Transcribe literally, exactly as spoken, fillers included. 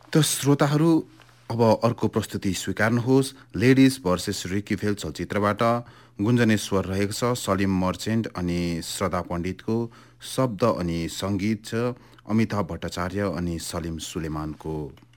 त श्रोताहरू अब अर्को प्रस्तुति स्वीकार्नुहोस्। लेडिज भर्सेस रिकी भेल चलचित्रबाट गुन्जनेश्वर रहेको छ। सलिम मर्चेन्ट अनि श्रद्धा पण्डितको शब्द अनि सङ्गीत छ अमिताभ भट्टाचार्य अनि सलिम सुलेमानको।